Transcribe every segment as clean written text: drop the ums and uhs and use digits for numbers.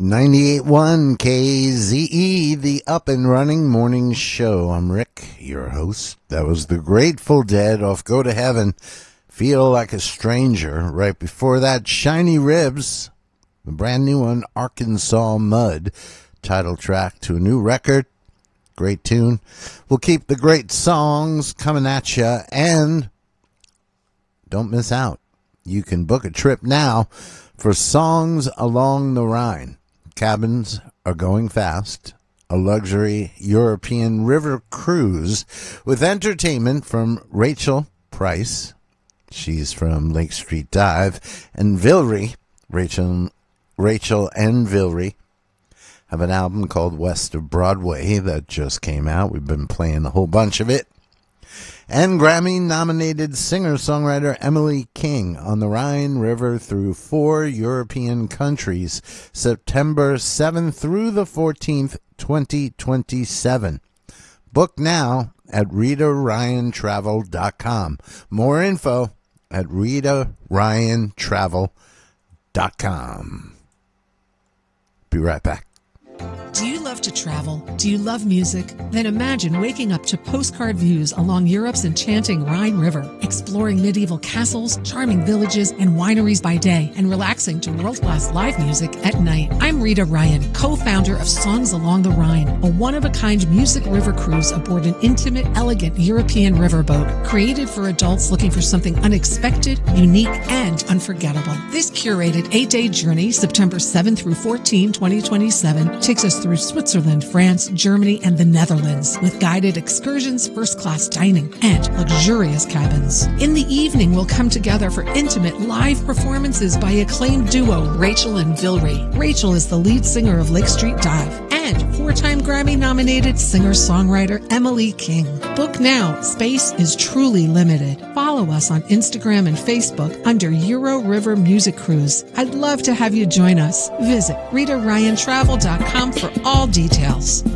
98.1 KZE, the up and running morning show. I'm Rick, your host. That was the Grateful Dead off Go to Heaven, Feel Like a Stranger. Right before that, Shiny Ribs, the brand new one, Arkansas Mud, title track to a new record. Great tune. We'll keep the great songs coming at you, and don't miss out. You can book a trip now for Songs Along the Rhine. Cabins are going fast. A luxury European river cruise with entertainment from Rachel Price. She's from Lake Street Dive. And Vilry, Rachel and Vilry, have an album called West of Broadway that just came out. We've been playing a whole bunch of it. And Grammy-nominated singer-songwriter Emily King on the Rhine River through 4 European countries, September 7th through the 14th, 2027. Book now at RitaRyanTravel.com. More info at RitaRyanTravel.com. Be right back. Do you love to travel? Do you love music? Then imagine waking up to postcard views along Europe's enchanting Rhine River, exploring medieval castles, charming villages, and wineries by day, and relaxing to world-class live music at night. I'm Rita Ryan, co-founder of Songs Along the Rhine, a one-of-a-kind music river cruise aboard an intimate, elegant European riverboat, created for adults looking for something unexpected, unique, and unforgettable. This curated 8-day journey, September 7 through 14, 2027, takes us through Switzerland, France, Germany, and the Netherlands with guided excursions, first-class dining, and luxurious cabins. In the evening, we'll come together for intimate live performances by acclaimed duo Rachel and Vilry. Rachel is the lead singer of Lake Street Dive and 4-time Grammy-nominated singer-songwriter Emily King. Book now. Space is truly limited. Follow us on Instagram and Facebook under Euro River Music Cruise. I'd love to have you join us. Visit RitaRyanTravel.com for all details.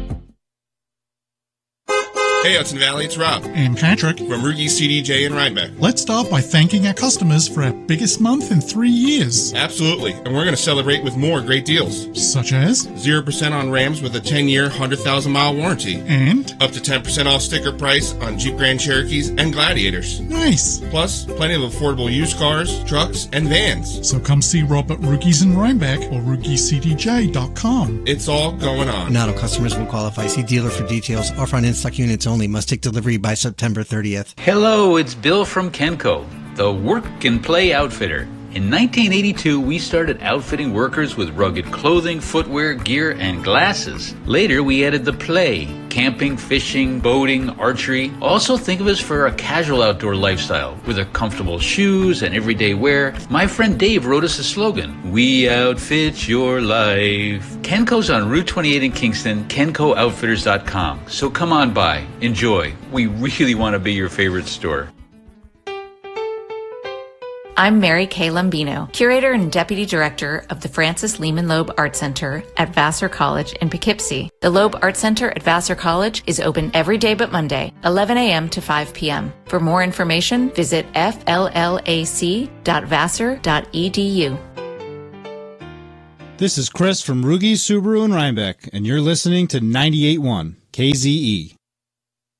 Hey, Hudson Valley, it's Rob. And Patrick. From Rugi CDJ in Rhinebeck. Let's start by thanking our customers for our biggest month in 3 years. Absolutely. And we're going to celebrate with more great deals. Such as? 0% on Rams with a 10-year, 100,000-mile warranty. And? Up to 10% off sticker price on Jeep Grand Cherokees and Gladiators. Nice. Plus, plenty of affordable used cars, trucks, and vans. So come see Rob at Rugi's in Rhinebeck or RugiCDJ.com. It's all going on. Not all customers will qualify. See dealer for details. Offer on in-stock units only. Must take delivery by September 30th. Hello, it's Bill from Kenco, the Work and Play Outfitter. In 1982, we started outfitting workers with rugged clothing, footwear, gear, and glasses. Later, we added the play, camping, fishing, boating, archery. Also think of us for a casual outdoor lifestyle with our comfortable shoes and everyday wear. My friend Dave wrote us a slogan, "We outfit your life." Kenco's on Route 28 in Kingston, KencoOutfitters.com. So come on by, enjoy. We really want to be your favorite store. I'm Mary Kay Lombino, Curator and Deputy Director of the Francis Lehman Loeb Art Center at Vassar College in Poughkeepsie. The Loeb Art Center at Vassar College is open every day but Monday, 11 a.m. to 5 p.m. For more information, visit fllac.vassar.edu. This is Chris from Rugi Subaru in Rhinebeck, and you're listening to 98.1 KZE.